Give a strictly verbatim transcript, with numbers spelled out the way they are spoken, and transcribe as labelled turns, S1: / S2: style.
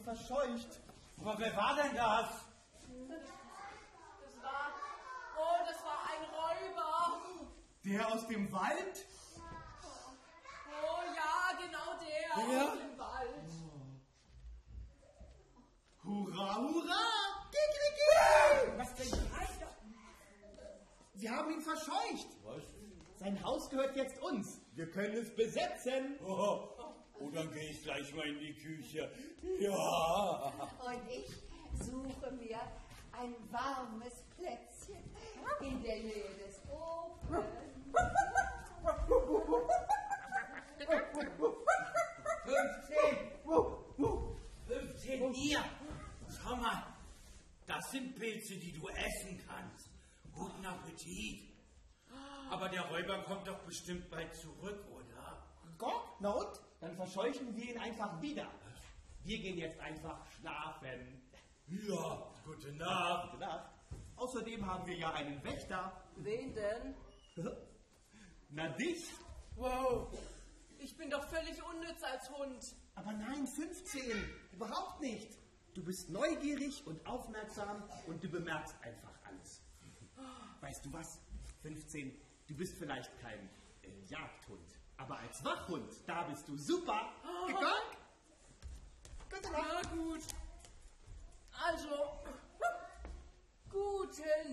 S1: verscheucht.
S2: Aber wer war denn das?
S3: Das war, oh, das war ein Räuber.
S1: Der aus dem Wald?
S3: Oh ja, genau der
S2: Ja?
S3: aus dem Wald.
S1: Hurra, hurra! Kikeriki!
S2: Was denn?
S1: Wir haben ihn verscheucht.
S2: Was?
S1: Sein Haus gehört jetzt uns. Wir können es besetzen.
S2: Oh, oh, dann gehe ich gleich mal in die Küche. Ja.
S4: Und ich suche mir ein warmes Plätzchen in der Nähe des Ofens.
S2: fünfzehn! fünfzehn hier! Schau mal, das sind Pilze, die du essen kannst. Guten Appetit. Aber der Räuber kommt doch bestimmt bald zurück, oder?
S1: Gott, na und? Dann verscheuchen wir ihn einfach wieder. Wir gehen jetzt einfach schlafen.
S2: Ja, gute Nacht.
S1: Gute Nacht. Außerdem haben wir ja einen Wächter.
S3: Wen denn?
S1: Na dich?
S3: Wow, ich bin doch völlig unnütz als Hund.
S1: Aber nein, fünfzehn. Überhaupt nicht. Du bist neugierig und aufmerksam und du bemerkst einfach alles. Weißt du was? fünfzehn, du bist vielleicht kein äh, Jagdhund, aber als Wachhund, da bist du super. Gekonnt? Gute Nacht.
S3: Na gut. Also, gute